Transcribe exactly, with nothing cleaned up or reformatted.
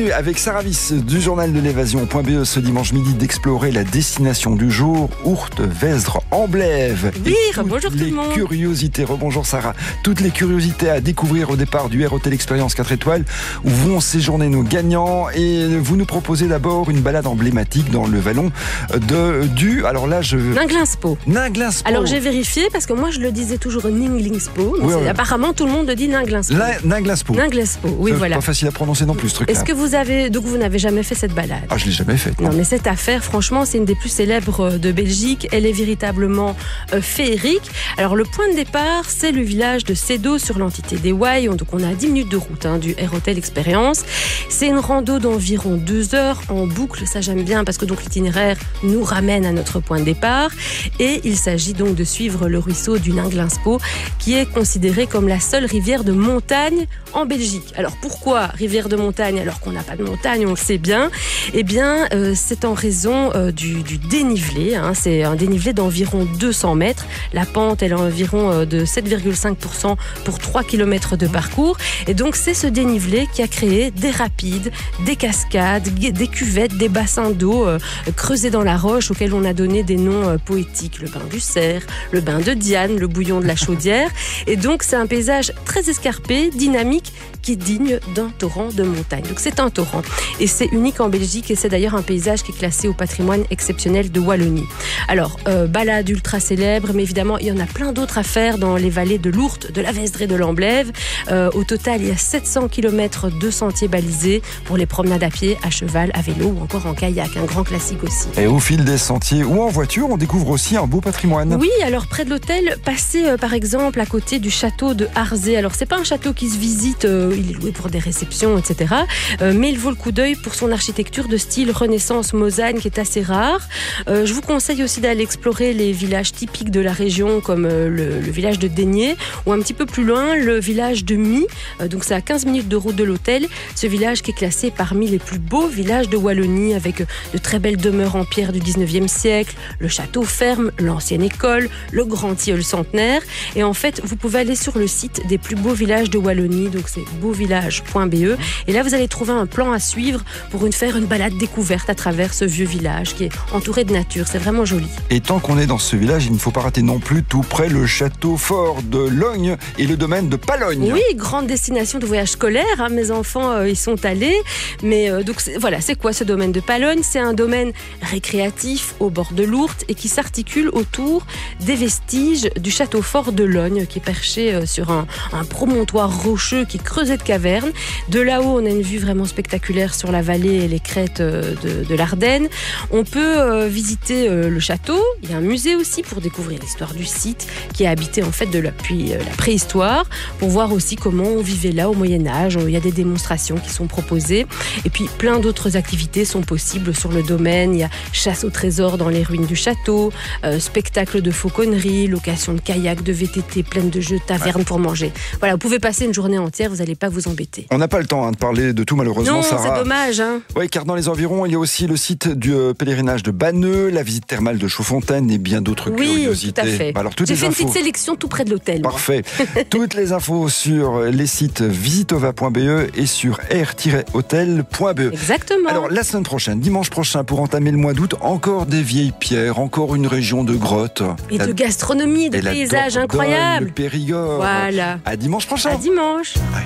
continue avec Sarah Viss du journal de l'évasion.be ce dimanche midi d'explorer la destination du jour, Ourthe, Vesdre, Amblève. Oui, bonjour tout le monde. Curiosités, rebonjour Sarah. Toutes les curiosités à découvrir au départ du Air Hotel Expérience quatre étoiles où vont séjourner nos gagnants. Et vous nous proposez d'abord une balade emblématique dans le vallon de, du... Alors là, je... Ninglinspo. Ninglinspo. Alors j'ai vérifié parce que moi je le disais toujours Ninglinspo. Oui, oui. Apparemment tout le monde le dit Ninglinspo. La, Ninglinspo. Ninglinspo, oui C'est voilà. Pas facile à prononcer non plus ce truc-là. Est-ce que vous avez... Donc vous n'avez jamais fait cette balade? Ah, je l'ai jamais faite. Non, mais cette affaire, franchement, c'est une des plus célèbres de Belgique. Elle est véritablement euh, féerique. Alors, le point de départ, c'est le village de Cédo sur l'entité des Ouailles. Donc, on a dix minutes de route hein, du Air Hotel Expérience. C'est une rando d'environ deux heures en boucle. Ça, j'aime bien parce que donc l'itinéraire nous ramène à notre point de départ. Et il s'agit donc de suivre le ruisseau du Ninglinspo, qui est considéré comme la seule rivière de montagne en Belgique. Alors, pourquoi rivière de montagne alors qu'on n'a pas de montagne, on le sait bien? Eh bien, euh, c'est en raison euh, du, du dénivelé. Hein. C'est un dénivelé d'environ deux cents mètres. La pente, elle est environ euh, de sept virgule cinq pour cent pour trois kilomètres de parcours. Et donc, c'est ce dénivelé qui a créé des rapides, des cascades, des cuvettes, des bassins d'eau euh, creusés dans la roche auxquels on a donné des noms euh, poétiques. Le bain du cerf, le bain de Diane, le bouillon de la chaudière. Et donc, c'est un paysage très escarpé, dynamique, qui est digne d'un torrent de montagne. Donc, c'est un torrent. Et c'est unique en Belgique et c'est d'ailleurs un paysage qui est classé au patrimoine exceptionnel de Wallonie. Alors, euh, balade ultra célèbre, mais évidemment, il y en a plein d'autres à faire dans les vallées de l'Ourthe, de la Vesdre et de l'Amblève. Euh, au total, il y a sept cents kilomètres de sentiers balisés pour les promenades à pied, à cheval, à vélo ou encore en kayak. Un grand classique aussi. Et au fil des sentiers ou en voiture, on découvre aussi un beau patrimoine. Oui, alors près de l'hôtel, passez euh, par exemple à côté du château de Harzé. Alors, c'est pas un château qui se visite, euh, il est loué pour des réceptions, et cetera. Euh, mais il vaut le coup d'œil pour son architecture de style Renaissance Mosaigne qui est assez rare. Euh, je vous conseille aussi d'aller explorer les villages typiques de la région comme euh, le, le village de Daigné ou un petit peu plus loin le village de My. Euh, donc c'est à quinze minutes de route de l'hôtel. Ce village qui est classé parmi les plus beaux villages de Wallonie avec euh, de très belles demeures en pierre du dix-neuvième siècle, le château ferme, l'ancienne école, le grand tilleul centenaire. Et en fait, vous pouvez aller sur le site des plus beaux villages de Wallonie, donc c'est beauvillage point b e. Et là, vous allez trouver un plan à suivre pour une, faire une balade découverte à travers ce vieux village qui est entouré de nature. C'est vraiment joli. Et tant qu'on est dans ce village, il ne faut pas rater non plus tout près le château fort de Logne et le domaine de Palogne. Oui, grande destination de voyage scolaire. Hein. Mes enfants euh, y sont allés. Mais euh, donc c'est, voilà, c'est quoi ce domaine de Palogne? C'est un domaine récréatif au bord de l'Ourthe et qui s'articule autour des vestiges du château fort de Logne qui est perché euh, sur un, un promontoire rocheux qui est creusé de cavernes. De là-haut, on a une vue vraiment spectaculaire sur la vallée et les crêtes euh, de, de l'Ardenne. On peut euh, visiter euh, le château. Il y a un musée aussi pour découvrir l'histoire du site qui est habité en fait de la, depuis euh, la préhistoire, pour voir aussi comment on vivait là au Moyen-Âge. Il y a des démonstrations qui sont proposées. Et puis, plein d'autres activités sont possibles sur le domaine. Il y a chasse au trésor dans les ruines du château, euh, spectacle de fauconnerie, location de kayak, de V T T, pleine de jeux, taverne ouais. pour manger. Voilà, vous pouvez passer une journée entière, vous n'allez pas vous embêter. On n'a pas le temps hein, de parler de tout malheureusement, non, Sarah. Non, c'est dommage. Hein. Oui, car dans les environs, il y a aussi le site du euh, pèlerinage de Banneux, la visite thermale de Chaudfontaine et bien d'autres oui, curiosités. Oui, tout à fait. Alors, toutes J'ai les fait infos... une petite sélection tout près de l'hôtel. Parfait. Toutes les infos sur les sites visitova point b e et sur air tiret hotel point b e. Exactement. Alors, la semaine prochaine, dimanche prochain, pour entamer le mois d'août, encore des vieilles pierres, encore une région de grottes. Et la... de gastronomie, de et paysages incroyables. incroyables. Le Périgord. Voilà. À dimanche prochain. À dimanche.